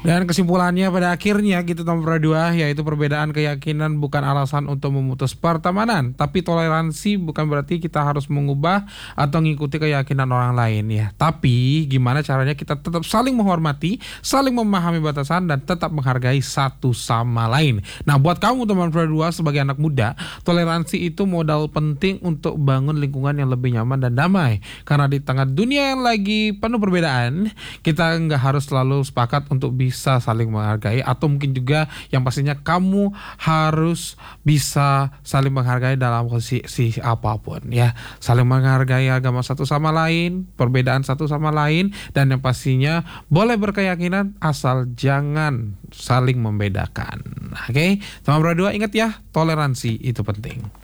Dan kesimpulannya pada akhirnya gitu nomor 2, yaitu perbedaan keyakinan bukan alasan untuk memutus pertemanan, tapi toleransi bukan berarti kita harus mengubah atau mengikuti keyakinan orang lain ya. Tapi gimana caranya kita tetap saling menghormati, saling memahami batasan dan tetap menghargai satu sama lain. Nah, buat kamu teman berdua sebagai anak muda, toleransi itu modal penting untuk bangun lingkungan yang lebih nyaman dan damai. Karena di tengah dunia yang lagi penuh perbedaan, kita nggak harus selalu sepakat untuk bisa saling menghargai, atau mungkin juga yang pastinya kamu harus bisa saling menghargai dalam posisi apapun ya. Saling menghargai agama satu sama lain, perbedaan satu sama lain, dan yang pastinya boleh berkeyakinan asal jangan saling membedakan. Oke, teman berdua ingat ya, toleransi itu penting.